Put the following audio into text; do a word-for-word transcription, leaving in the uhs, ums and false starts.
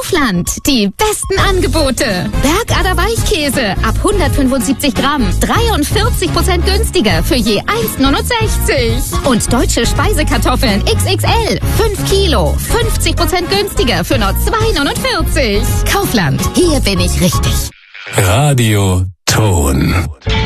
Kaufland. Die besten Angebote. Bergader Weichkäse ab hundertfünfundsiebzig Gramm. dreiundvierzig Prozent günstiger für je eins Komma neunundsechzig. Und deutsche Speisekartoffeln X X L. fünf Kilo. fünfzig Prozent günstiger für nur zwei Komma neunundvierzig. Kaufland. Hier bin ich richtig. Radio Ton.